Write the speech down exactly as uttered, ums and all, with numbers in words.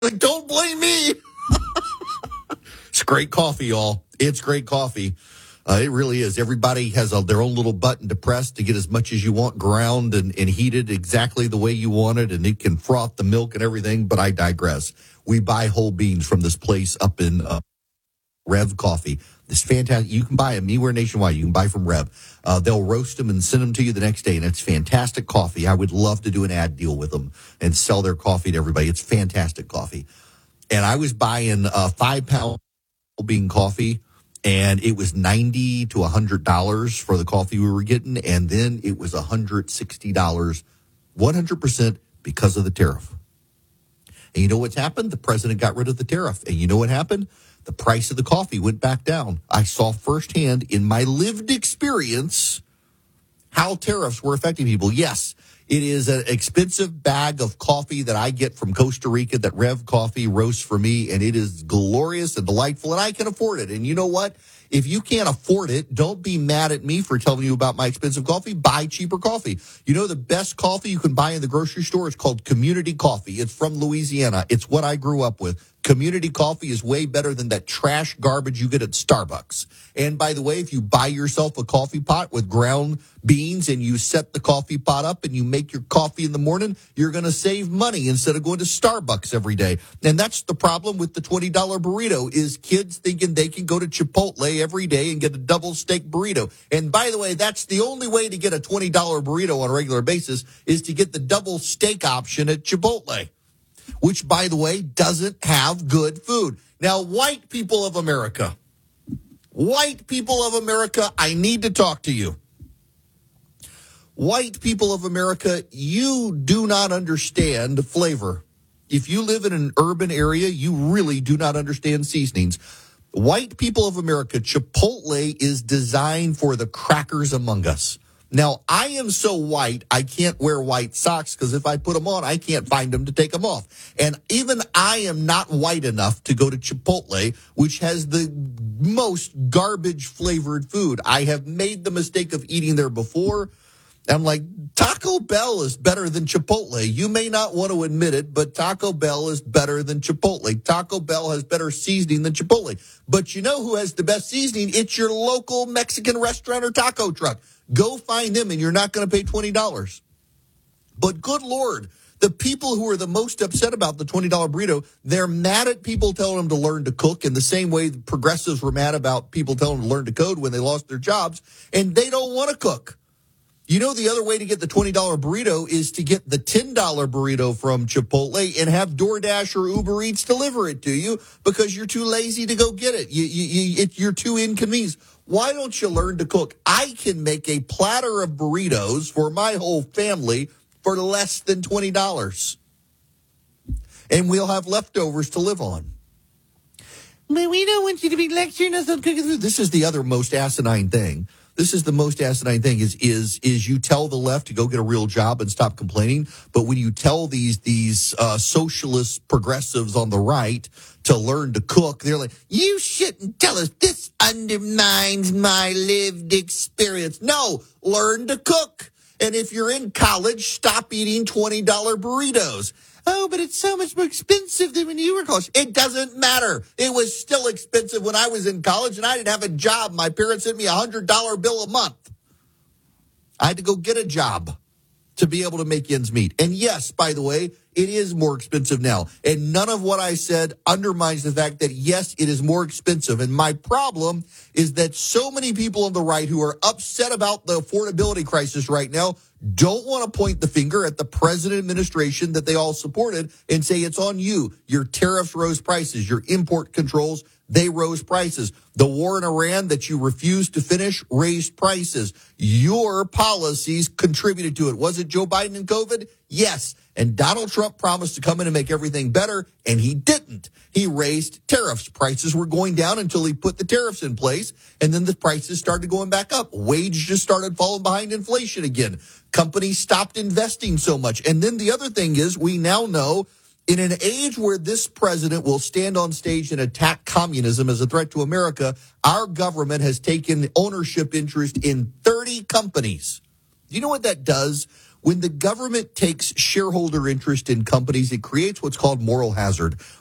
Like, don't blame me. It's great coffee, y'all. It's great coffee. Uh, it really is. Everybody has a, their own little button to press to get as much as you want ground and, and heated exactly the way you want it, and it can froth the milk and everything, but I digress. We buy whole beans from this place up in uh, Rev Coffee. This fantastic. You can buy them anywhere nationwide. You can buy from Rev. Uh, they'll roast them and send them to you the next day, and it's fantastic coffee. I would love to do an ad deal with them and sell their coffee to everybody. It's fantastic coffee. And I was buying a five-pound bean coffee, and it was ninety to one hundred dollars for the coffee we were getting, and then it was one hundred sixty dollars, one hundred percent because of the tariff. And you know what's happened? The president got rid of the tariff. And you know what happened? The price of the coffee went back down. I saw firsthand in my lived experience how tariffs were affecting people. Yes, it is an expensive bag of coffee that I get from Costa Rica that Rev Coffee roasts for me, and it is glorious and delightful, and I can afford it. And you know what? If you can't afford it, don't be mad at me for telling you about my expensive coffee. Buy cheaper coffee. You know the best coffee you can buy in the grocery store is called Community Coffee. It's from Louisiana. It's what I grew up with. Community Coffee is way better than that trash garbage you get at Starbucks. And by the way, if you buy yourself a coffee pot with ground beans and you set the coffee pot up and you make your coffee in the morning, you're going to save money instead of going to Starbucks every day. And that's the problem with the twenty dollar burrito is kids thinking they can go to Chipotle every day and get a double steak burrito. And by the way, that's the only way to get a twenty dollar burrito on a regular basis is to get the double steak option at Chipotle, which, by the way, doesn't have good food. Now, white people of America, white people of America, I need to talk to you. White people of America, you do not understand flavor. If you live in an urban area, you really do not understand seasonings. White people of America, Chipotle is designed for the crackers among us. Now, I am so white, I can't wear white socks because if I put them on, I can't find them to take them off. And even I am not white enough to go to Chipotle, which has the most garbage flavored food. I have made the mistake of eating there before. I'm like, Taco Bell is better than Chipotle. You may not want to admit it, but Taco Bell is better than Chipotle. Taco Bell has better seasoning than Chipotle. But you know who has the best seasoning? It's your local Mexican restaurant or taco truck. Go find them, and you're not going to pay twenty dollars. But good Lord, the people who are the most upset about the twenty dollar burrito, they're mad at people telling them to learn to cook in the same way the progressives were mad about people telling them to learn to code when they lost their jobs, and they don't want to cook. You know, the other way to get the twenty dollar burrito is to get the ten dollar burrito from Chipotle and have DoorDash or Uber Eats deliver it to you because you're too lazy to go get it. You, you, you, it you're too inconvenienced. Why don't you learn to cook? I can make a platter of burritos for my whole family for less than twenty dollars. And we'll have leftovers to live on. But we don't want you to be lecturing us on cooking food. This is the other most asinine thing. This is the most asinine thing is is is you tell the left to go get a real job and stop complaining, but when you tell these these uh, socialist progressives on the right to learn to cook, they're like, you shouldn't tell us. This undermines my lived experience. No, learn to cook. And if you're in college, stop eating twenty dollar burritos. Oh, but it's so much more expensive than when you were in college. It doesn't matter. It was still expensive when I was in college, and I didn't have a job. My parents sent me a one hundred dollar bill a month. I had to go get a job to be able to make ends meet. And yes, by the way, it is more expensive now. And none of what I said undermines the fact that, yes, it is more expensive. And my problem is that so many people on the right who are upset about the affordability crisis right now don't want to point the finger at the president administration that they all supported and say it's on you. Your tariffs rose prices. Your import controls, they rose prices. The war in Iran that you refused to finish raised prices. Your policies contributed to it. Was it Joe Biden and COVID? Yes. And Donald Trump promised to come in and make everything better, and he didn't. He raised tariffs. Prices were going down until he put the tariffs in place, and then the prices started going back up. Wages just started falling behind inflation again. Companies stopped investing so much. And then the other thing is we now know in an age where this president will stand on stage and attack communism as a threat to America, our government has taken ownership interest in thirty companies. Do you know what that does? When the government takes shareholder interest in companies, it creates what's called moral hazard.